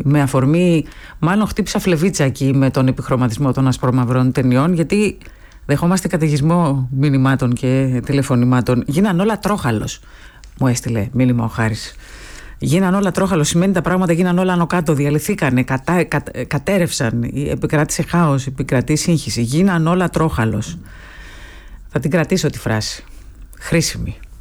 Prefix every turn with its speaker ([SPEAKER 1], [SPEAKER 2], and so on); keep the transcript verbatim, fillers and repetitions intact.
[SPEAKER 1] Με αφορμή, μάλλον χτύπησα φλεβίτσα εκεί με τον επιχρωματισμό των ασπρομαυρών ταινιών, γιατί δεχόμαστε καταιγισμό μηνυμάτων και τηλεφωνημάτων. Γίναν όλα τρόχαλος, μου έστειλε μήνυμα ο Χάρης. Γίναν όλα τρόχαλος, σημαίνει τα πράγματα γίναν όλα άνω κάτω, διαλυθήκανε, κατα, κα, κατέρευσαν, επικράτησε χάος, επικρατεί σύγχυση. Γίναν όλα τρόχαλος. Θα την κρατήσω τη φράση. Χρήσιμη.